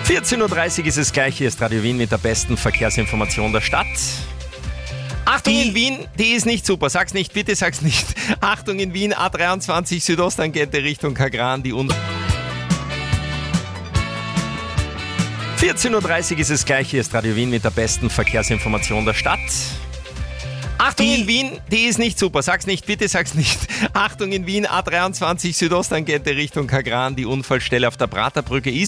14.30 Uhr ist es gleich, hier ist Radio Wien mit der besten Verkehrsinformation der Stadt. Achtung in Wien, die ist nicht super, sag's nicht, bitte sag's nicht. Achtung in Wien, A23 Südosttangente Richtung Kagran, die 14.30 Uhr ist es gleich, hier ist Radio Wien mit der besten Verkehrsinformation der Stadt. Achtung in Wien, die ist nicht super, sag's nicht, bitte sag's nicht. Achtung in Wien, A23 Südosttangente Richtung Kagran, die Unfallstelle auf der Praterbrücke ist